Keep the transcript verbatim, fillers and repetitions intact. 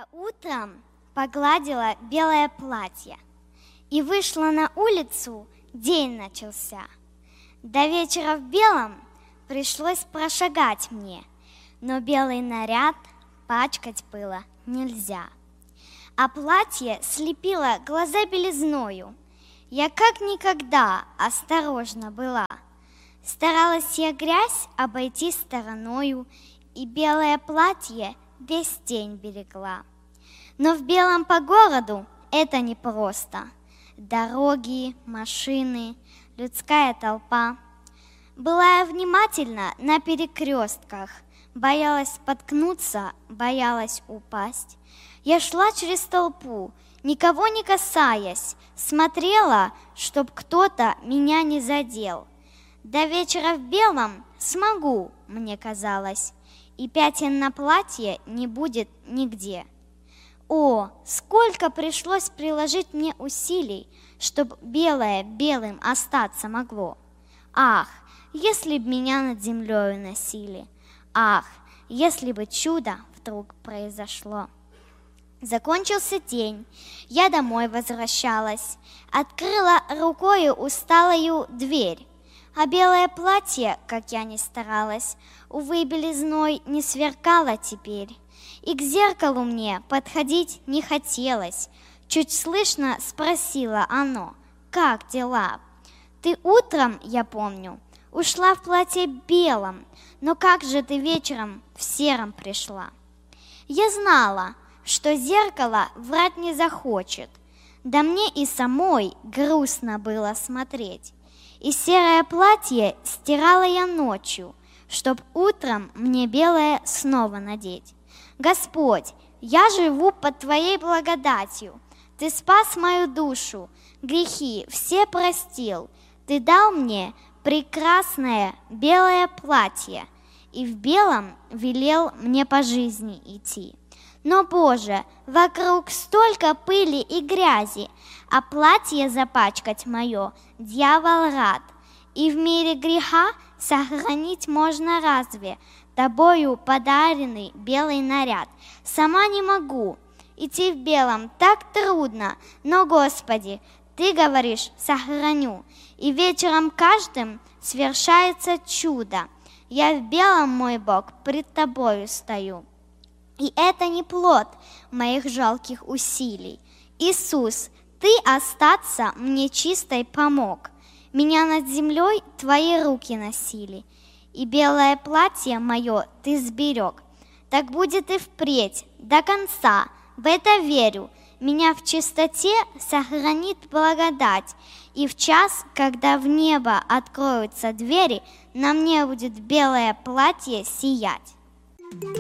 Я утром погладила белое платье и вышла на улицу, день начался. До вечера в белом пришлось прошагать мне, но белый наряд пачкать было нельзя. А платье слепило глаза белизною. Я как никогда осторожна была. Старалась я грязь обойти стороною, и белое платье весь день берегла. Но в белом по городу это непросто. Дороги, машины, людская толпа. Была я внимательна на перекрестках, боялась споткнуться, боялась упасть. Я шла через толпу, никого не касаясь, смотрела, чтоб кто-то меня не задел. До вечера в белом смогу, мне казалось, и пятен на платье не будет нигде. О, сколько пришлось приложить мне усилий, чтоб белое белым остаться могло. Ах, если б меня над землею носили, ах, если бы чудо вдруг произошло. Закончился день, я домой возвращалась, открыла рукою усталую дверь, а белое платье, как я ни старалась, увы, белизной не сверкало теперь, и к зеркалу мне подходить не хотелось. Чуть слышно спросило оно: «Как дела?» «Ты утром, я помню, ушла в платье белом, но как же ты вечером в сером пришла?» Я знала, что зеркало врать не захочет, да мне и самой грустно было смотреть. И серое платье стирала я ночью, чтоб утром мне белое снова надеть. Господь, я живу под Твоей благодатью. Ты спас мою душу, грехи все простил. Ты дал мне прекрасное белое платье и в белом велел мне по жизни идти. Но, Боже, вокруг столько пыли и грязи, а платье запачкать мое дьявол рад. И в мире греха сохранить можно разве Тобою подаренный белый наряд? Сама не могу, идти в белом так трудно, но, Господи, Ты говоришь, сохраню, и вечером каждым свершается чудо. Я в белом, мой Бог, пред Тобою стою. И это не плод моих жалких усилий. Иисус, Ты остаться мне чистой помог. Меня над землей Твои руки носили, и белое платье мое Ты сберег. Так будет и впредь, до конца, в это верю. Меня в чистоте сохранит благодать, и в час, когда в небо откроются двери, на мне будет белое платье сиять.